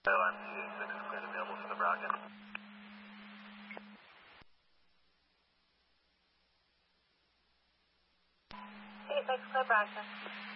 I'm PA6 is cleared available for the Brockton. PA6 clear Brockton.